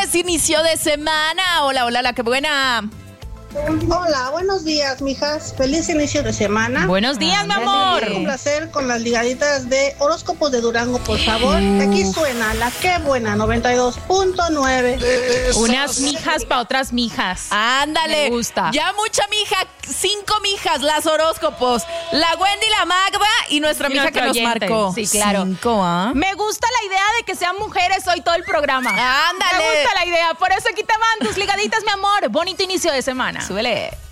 feliz inicio de semana. Hola, hola, la que buena. Hola, buenos días, mijas. Feliz inicio de semana. Buenos días, mi amor. Un placer con las ligaditas de horóscopos de Durango, por favor. Aquí suena la que buena, 92.9. Unas mijas para otras mijas. Ándale. Me gusta. Ya mucha mija, 5 mijas, las horóscopos. La Wendy, la Magda y nuestra mija que nos oyente. marcó. Sí, claro. 5, ¿ah? Me gusta la idea de que sean mujeres hoy todo el programa. Ándale. Me gusta la idea. Por eso aquí te van tus ligaditas, mi amor. Bonito inicio de semana. Súbele.